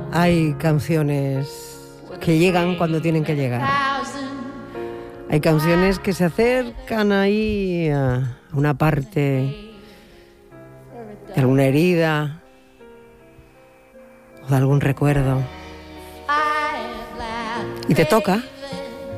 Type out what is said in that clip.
Hay canciones que llegan cuando tienen que llegar. Hay canciones que se acercan ahí a una parte de alguna herida o de algún recuerdo. Y te toca